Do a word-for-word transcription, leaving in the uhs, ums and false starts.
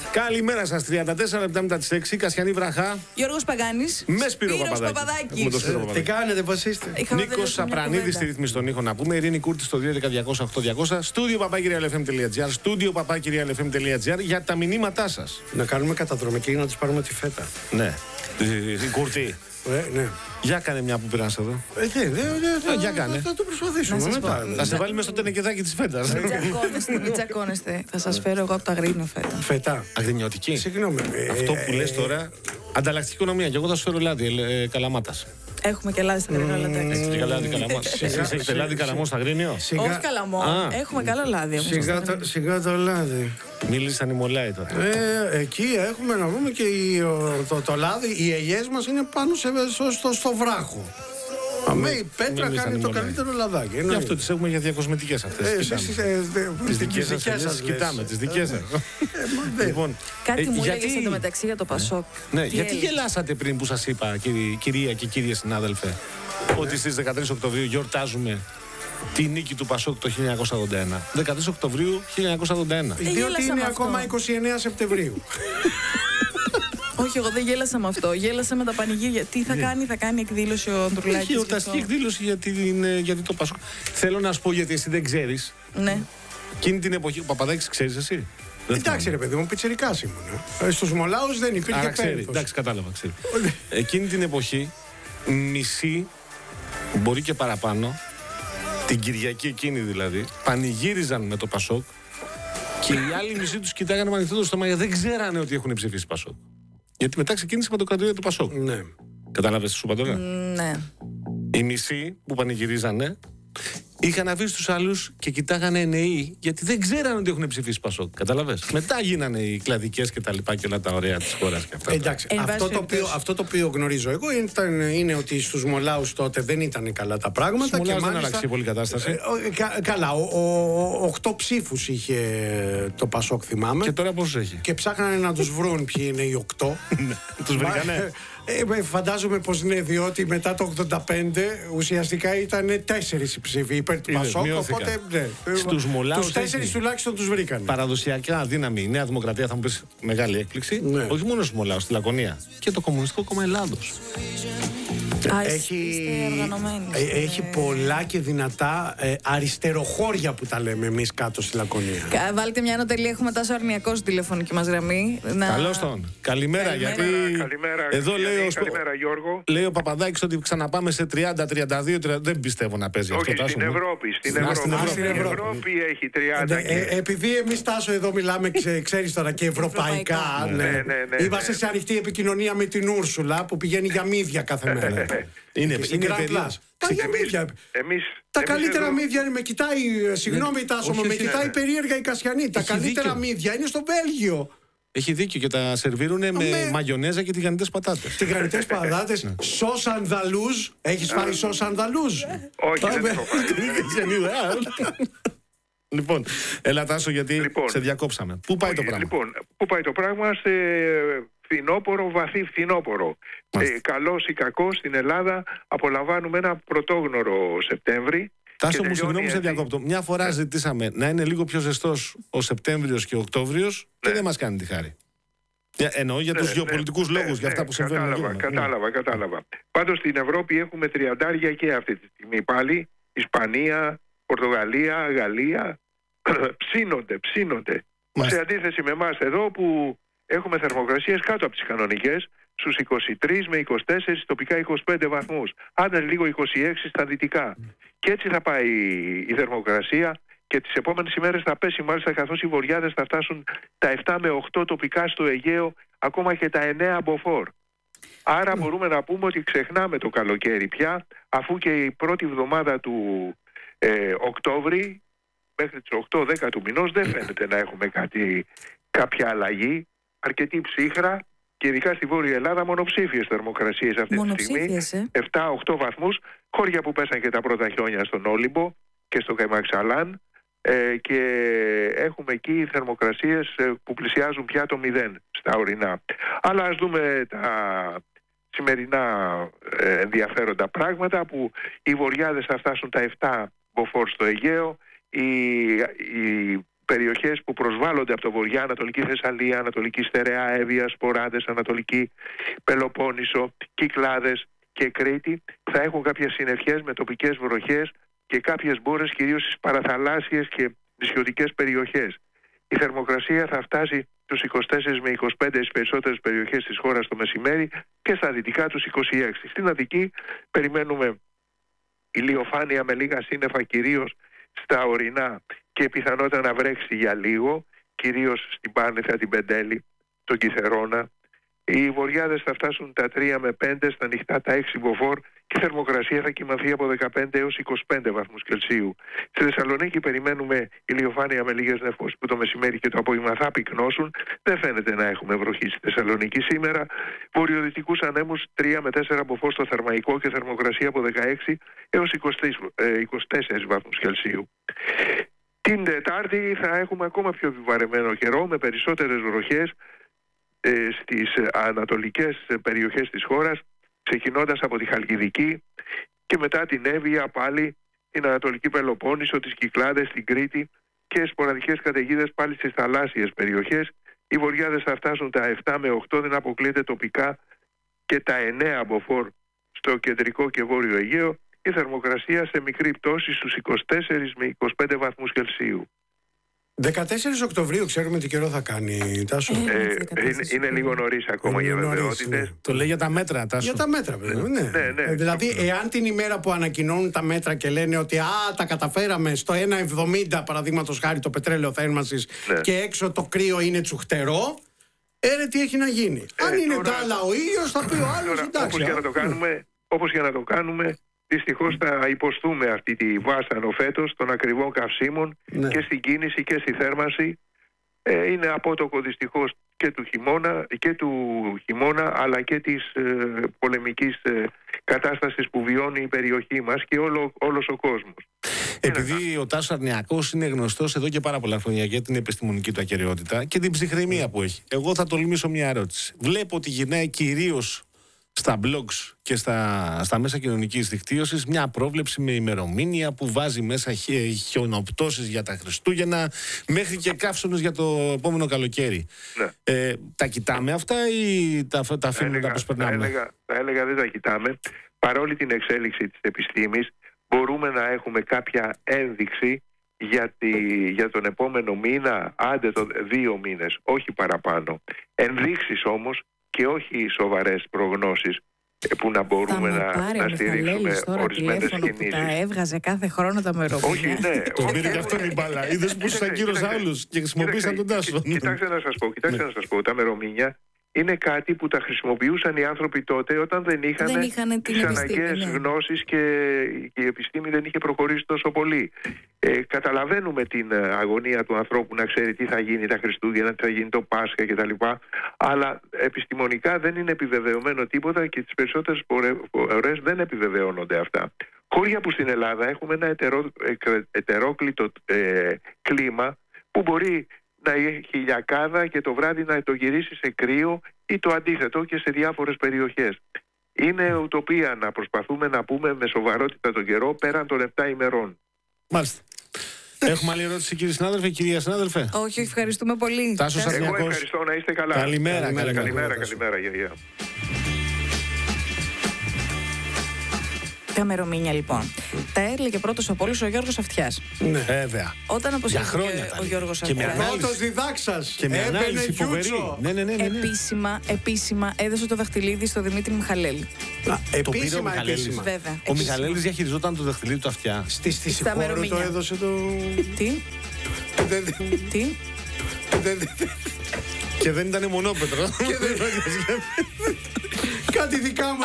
Καλημέρα σας, τριάντα τέσσερα λεπτά μετά τις έξι, Κασιανή Βραχά. Γιώργος Παγάνης. Με Σπύρο Σπύρος Παπαδάκη. Παπαδάκης. Τι κάνετε, πώς είστε? Νίκος Σαπρανίδης στη ρύθμιση των ήχων να πούμε. Ειρήνη Κούρτη στο δύο δέκα διακόσια οκτώ διακόσια. Στούντιο παπάκυρια ελ εφ εμ τελεία τζι άρ. Στούντιο παπάκυρια ελ εφ εμ τελεία τζι άρ για τα μηνύματά σας. Να κάνουμε καταδρομική να τους πάρουμε τη φέτα. Ναι. Η Κούρτη. Ε, ναι. Για κάνε μια που πήραν σε εδώ. Ε, ναι, ναι, ναι, Για κάνε. Θα το προσπαθήσουμε μετά. Θα σε βάλει μέσα στο τενεκεδάκι της φέτας. Μην τσακώνεστε, μην τσακώνεστε. Θα σας φέρω εγώ από τα Αγρίνιο φέτα. Φέτα. Αγρινιωτική. Συγγνώμη. ε, Αυτό που ε, λες ε, τώρα, ανταλλακτική οικονομία. Και εγώ θα σου φέρω λάδι ε, καλαμάτας. Έχουμε και λάδι στα Αγρίνιο λατέξ. Έχετε και λάδι καλαμάτας. Εσείς έχετε λάδι καλαμό στο Αγρίνιο. Σιγά- Όχι καλαμό. Α. Έχουμε καλό λάδι όμως. Σιγά το- Σιγά το λάδι. Μίλησαν οι μολάοι τότε. Ε, εκεί έχουμε να πούμε και η- ο- το, το λάδι, οι ελιές μας είναι πάνω σε, στο, στο, στο βράχο. Αμέ η πέτρα μίλησαν κάνει οι το μολάοι. καλύτερο λαδάκι. Γι' αυτό τις έχουμε για διακοσμητικές αυτές. Ε, Κοιτάμε. εσείς, ε, δε- Τις τις δικές σας δικές ελιές σας κοιτάμε, λες. τις δικές σας. Ε, μα, δε. Λοιπόν, Κάτι ε, μου γιατί- έλεγες εντωμεταξύ για το Πασόκ. Ναι, Τι γιατί έλεγες? γελάσατε πριν που σας είπα, κύριε- κυρία και κύριε συνάδελφε, ότι στις δεκατρείς Οκτωβρίου γιορτάζουμε τη νίκη του Πασόκ το χίλια εννιακόσια ογδόντα ένα. δεκατρείς Οκτωβρίου χίλια εννιακόσια ογδόντα ένα. Ε, Διότι γέλασα είναι με ακόμα αυτό. είκοσι εννέα Σεπτεμβρίου. Όχι, εγώ δεν γέλασα με αυτό. Γέλασα με τα πανηγύρια. Τι θα κάνει, θα κάνει εκδήλωση ο Ανδρουλάκης. Έχει εορταστική εκδήλωση για, την, ε, γιατί το Πασόκ. Θέλω να σου πω γιατί εσύ δεν ξέρεις. Ναι. Εκείνη την εποχή, ο Παπαδάκης ξέρεις εσύ. Δεν Εντάξει ρε παιδί μου, πιτσιρικάς ήμουν. Ε, στους Μολάους δεν υπήρχε Άρα ξέρει. περίπτωση. Εντάξει, κατάλαβα, ξέρει. Εκείνη την εποχή, μισή, μπορεί και παραπάνω, την Κυριακή εκείνη δηλαδή, πανηγύριζαν με το Πασόκ και οι άλλοι μισοί τους κοιτάγανε με ανοιχτό το στόμα γιατί δεν ξέρανε ότι έχουν ψηφίσει Πασόκ. Γιατί μετά ξεκίνησε η παντοκρατορία του Πασόκ. Ναι. Κατάλαβες τι σου είπα τώρα. Ναι. Οι μισοί που πανηγυρίζανε είχαν αφήσει τους άλλους και κοιτάγανε ενεοί γιατί δεν ξέρανε ότι έχουν ψηφίσει Πασόκ. Καταλαβες. Μετά γίνανε οι κλαδικές και τα λοιπά και όλα τα ωραία της χώρας και αυτά. Εντάξει, Εν αυτό, πάση το οποίο, περιπτώσει. αυτό το οποίο γνωρίζω εγώ ήταν, είναι ότι στους Μολάους τότε δεν ήταν καλά τα πράγματα. Στους Μολάους δεν μάλιστα- άλλαξε πολύ η κατάσταση. Ε, ο- κα- καλά, ο, ο, οκτώ ψήφους είχε το Πασόκ, θυμάμαι. Και Και, τώρα πόσους έχει. ψάχνανε να τους βρουν ποιοι είναι οι οκτώ. Τους βρήκανε. Ε, ε, φαντάζομαι πως ναι, διότι μετά το ογδόντα πέντε ουσιαστικά ήταν τέσσερις οι ψήφοι υπέρ του Είδες, Πασόκ. μειώθηκαν. Οπότε ναι, Στους Μολάους τους τέσσερις έχει. τουλάχιστον τους βρήκανε. Παραδοσιακά δύναμη, η Νέα Δημοκρατία, θα μου πεις μεγάλη έκπληξη. Ναι. Όχι μόνο στους Μολάους, στη Λακωνία. Και το Κομμουνιστικό Κόμμα Ελλάδος. Α, Έχει, είστε οργανωμένοι. ε, έχει πολλά και δυνατά ε, αριστεροχώρια που τα λέμε εμείς κάτω στη Λακωνία. Κα- Βάλτε μια ανωτελεία, έχουμε Τάσο Αρνιακό στη τηλεφωνική μας γραμμή. Να... Καλώς τον. Καλημέρα, Καλημέρα. γιατί. Καλημέρα, Εδώ Γιάννη, λέει ο, καλημέρα, Γιώργο. λέει ο Παπαδάκης ότι ξαναπάμε σε τριάντα τριάντα δύο. τριάντα Δεν πιστεύω να παίζει Όχι, αυτό. Τάσο στην μου. Ευρώπη. Στην Α, Ευρώπη. στην Ευρώπη. Στην Ευρώπη. Ευρώπη έχει τριάντα. Ε, και- ε, επειδή εμείς Τάσο εδώ μιλάμε, ξέ, ξέρεις τώρα, και ευρωπαϊκά. Ευρωπαϊκά. Ναι. Ναι, ναι, ναι, Είμαστε ναι. σε ανοιχτή επικοινωνία με την Ούρσουλα που πηγαίνει για μύδια κάθε μέρα. Είναι, Και στην είναι Grand περίοδο. Plus. Πάει για μύδια. Εμείς, Τα εμείς καλύτερα εδώ- μύδια είναι, με κοιτάει, ε, συγγνώμη Τάσο, όχι, μου, με όχι, κοιτάει ναι. περίεργα η Κασιανή. Τα Έχει καλύτερα δίκιο. μύδια είναι στο Βέλγιο. Έχει δίκιο και τα σερβίρουνε με με- μαγιονέζα και τηγανιτές πατάτες. Τηγανιτές πατάτες, σως ανδαλούζ. Έχεις φάει σως ανδαλούζ? Όχι, δεν Πάμε. έχω φάει. Λοιπόν, έλα Τάσο γιατί Λοιπόν. σε διακόψαμε. Πού πάει το Όχι, πράγμα. Λοιπόν, πού πάει το πράγμα? Σε φθινόπορο, βαθύ φθινόπορο. Ε, Μάλιστα. καλός ή κακός στην Ελλάδα απολαμβάνουμε ένα πρωτόγνωρο Σεπτέμβρη. Τάσο και μου, τελειώνει συγγνώμη σε έτσι. διακόπτω. Μια φορά ζητήσαμε να είναι λίγο πιο ζεστός ο Σεπτέμβριος και ο Οκτώβριος και Ναι. δεν μας κάνει τη χάρη. Για, εννοώ για τους Ναι, γεωπολιτικούς ναι, λόγους, ναι, για αυτά ναι, που συμβαίνουν. Κατάλαβα, εδώ. κατάλαβα, κατάλαβα. Πάντως στην Ευρώπη έχουμε τριαντάρια και αυτή τη στιγμή πάλι. Ισπανία, Πορτογαλία, Γαλλία. ψήνονται, ψήνονται. Μάλιστα. Σε αντίθεση με εμάς εδώ που έχουμε θερμοκρασίες κάτω από τις κανονικές, στους είκοσι τρεις με είκοσι τέσσερα, τοπικά είκοσι πέντε βαθμούς. Άντε λίγο είκοσι έξι στα δυτικά. Και έτσι θα πάει η θερμοκρασία και τις επόμενες ημέρες θα πέσει, μάλιστα, καθώς οι βορειάδες θα φτάσουν τα επτά με οκτώ τοπικά στο Αιγαίο, ακόμα και τα εννέα μποφόρ. Άρα μπορούμε να πούμε ότι ξεχνάμε το καλοκαίρι πια, αφού και η πρώτη εβδομάδα του ε, Οκτώβρη μέχρι τις οκτώ δέκα του μηνός δεν φαίνεται να έχουμε κάτι, κάποια αλλαγή. Αρκετή ψύχρα και ειδικά στη Βόρεια Ελλάδα μονοψήφιες θερμοκρασίες αυτή τη στιγμή. Μονοψήφιες, ε. επτά οκτώ βαθμούς, χώρια που πέσαν και τα πρώτα χιόνια στον Όλυμπο και στο Καϊμαξαλάν, ε, και έχουμε εκεί θερμοκρασίες ε, που πλησιάζουν πια το μηδέν στα ορεινά. Αλλά ας δούμε τα σημερινά ε, ενδιαφέροντα πράγματα, που οι βορειάδες θα φτάσουν τα επτά μποφόρ στο Αιγαίο, οι, οι περιοχές που προσβάλλονται από το βορειά, Ανατολική Θεσσαλία, Ανατολική Στερεά, Εύβοια, Σποράδες, Ανατολική Πελοπόννησο, Κυκλάδες και Κρήτη, θα έχουν κάποιες συννεφιές με τοπικές βροχές και κάποιες μπόρες, κυρίως στις παραθαλάσσιες και νησιωτικές περιοχές. Η θερμοκρασία θα φτάσει τους είκοσι τέσσερα με είκοσι πέντε στις περισσότερες περιοχές της χώρας το μεσημέρι και στα δυτικά τους είκοσι έξι. Στην Αττική περιμένουμε ηλιοφάνεια με λίγα σύννεφα, κυρίως στα ορεινά, και πιθανότητα να βρέξει για λίγο, κυρίως στην Πάρνηθα, την Πεντέλη, τον Κιθερώνα. Οι βοριάδες θα φτάσουν τα τρία με πέντε, στα νυχτά τα έξι μποφόρ και η θερμοκρασία θα κυμανθεί από δεκαπέντε έως είκοσι πέντε βαθμούς Κελσίου. Στη Θεσσαλονίκη περιμένουμε ηλιοφάνεια με λίγες νεφώσεις που το μεσημέρι και το απόγευμα θα πυκνώσουν. Δεν φαίνεται να έχουμε βροχή στη Θεσσαλονίκη σήμερα. Βορειοδυτικούς ανέμους τρία με τέσσερα μποφόρ στο Θερμαϊκό και θερμοκρασία από δεκαέξι έως είκοσι τέσσερα βαθμούς Κελσίου. Την Τετάρτη θα έχουμε ακόμα πιο επιβαρεμένο καιρό με περισσότερες βροχές ε, στις ανατολικές περιοχές της χώρας, ξεκινώντας από τη Χαλκιδική και μετά την Εύβοια, πάλι την Ανατολική Πελοπόννησο, τις Κυκλάδες, την Κρήτη και σποραδικές καταιγίδες πάλι στις θαλάσσιες περιοχές. Οι βοριάδες θα φτάσουν τα επτά με οκτώ, δεν αποκλείεται τοπικά και τα εννέα μποφόρ στο κεντρικό και βόρειο Αιγαίο. Η θερμοκρασία σε μικρή πτώση στους είκοσι τέσσερα με είκοσι πέντε βαθμούς Κελσίου. δεκατέσσερις Οκτωβρίου ξέρουμε τι καιρό θα κάνει, Τάσο. Ε, είναι, είναι λίγο νωρίς ακόμα για βεβαιότητες. Ναι. Το λέει για τα μέτρα, Τάσο. Για τα μέτρα, βέβαια. Ναι. Ναι, ναι. Ε, δηλαδή, εάν την ημέρα που ανακοινώνουν τα μέτρα και λένε ότι α, τα καταφέραμε στο ένα εβδομήντα παραδείγματος χάρη το πετρέλαιο θέρμανσης, ναι, και έξω το κρύο είναι τσουχτερό, έρε τι έχει να γίνει. Ε, Αν είναι τώρα, τάλα ο ήλιος, θα πει ο άλλος, εντάξει. Όπως για να το κάνουμε, όπως για να το κάνουμε, δυστυχώς θα υποστούμε αυτή τη βάσανο φέτος των ακριβών καυσίμων, ναι, και στην κίνηση και στη θέρμανση. Ε, είναι απότοκο δυστυχώς και του χειμώνα, και του χειμώνα αλλά και της ε, πολεμικής ε, κατάστασης που βιώνει η περιοχή μας και όλο, όλος ο κόσμος. Επειδή ο Τάσος Αρνιακός είναι γνωστός εδώ και πάρα πολλά χρόνια για την επιστημονική του ακεραιότητα και την ψυχραιμία που έχει, εγώ θα τολμήσω μια ερώτηση. Βλέπω ότι γυρνάει κυρίως στα blogs και στα, στα μέσα κοινωνικής δικτύωσης μια πρόβλεψη με ημερομηνία που βάζει μέσα χι, χιονοπτώσεις για τα Χριστούγεννα μέχρι και καύσονες για το επόμενο καλοκαίρι. Ναι. Ε, τα κοιτάμε αυτά ή τα, τα αφήνουμε να προσπερνάμε? Θα έλεγα, θα έλεγα δεν τα κοιτάμε. Παρόλη την εξέλιξη της επιστήμης μπορούμε να έχουμε κάποια ένδειξη για, τη, για τον επόμενο μήνα, άντε το δύο μήνες, όχι παραπάνω. Ενδείξεις όμως και όχι σοβαρές προγνώσεις που να μπορούμε να, να στηρίξουμε ορισμένες κινήσεις. Τα έβγαζε κάθε χρόνο τα μερομήνια. Όχι, ναι. Το πήρε και αυτό η μπάλα. Είδες που σου ακύρωσαν άλλους και χρησιμοποίησαν τον Τάσο. Κοιτάξτε να σας πω, κοιτάξτε να σας πω, τα μερομήνια είναι κάτι που τα χρησιμοποιούσαν οι άνθρωποι τότε όταν δεν είχαν, δεν είχαν τις αναγκαίες ναι. γνώσεις και, και η επιστήμη δεν είχε προχωρήσει τόσο πολύ. Ε, καταλαβαίνουμε την αγωνία του ανθρώπου να ξέρει τι θα γίνει τα Χριστούγεννα, τι θα γίνει το Πάσχα κτλ. Αλλά επιστημονικά δεν είναι επιβεβαιωμένο τίποτα και τις περισσότερες φορές δεν επιβεβαιώνονται αυτά. Χώρια που στην Ελλάδα έχουμε ένα ετερό, ετερόκλητο ε, κλίμα που μπορεί να έχει χιλιακάδα και το βράδυ να το γυρίσει σε κρύο ή το αντίθετο και σε διάφορες περιοχές. Είναι ουτοπία να προσπαθούμε να πούμε με σοβαρότητα τον καιρό πέραν των επτά ημερών. Μάλιστα. Έχουμε άλλη ερώτηση, κύριε συνάδελφε, κυρία συνάδελφε? Όχι, ευχαριστούμε πολύ. Τάσος Αρνιακός. Εγώ ευχαριστώ, να είστε καλά. Καλημέρα, καλημέρα, καλημέρα, καλημέρα, καλημέρα. Τα μερομήνια λοιπόν. Τα έλεγε πρώτος από όλους ο Γιώργος Αυτιάς. Ναι, βέβαια. Όταν αποσύρθηκε ο Γιώργος Αυτιάς. Πρώτος διδάξας. Και με ανάλυση φοβερή. Ναι, ναι, ναι, ναι. Επίσημα, επίσημα έδωσε το δαχτυλίδι στο Δημήτρη Μιχαλέλη. Επίσημα, επίσημα. Βέβαια. Ο Μιχαλέλης διαχειριζόταν το δαχτυλίδι του Αυτιά. Στη Στησιχώρου το έδωσε το... Τι? Τι? Και δεν ήταν μονόπετρο. Κάτι δικά μας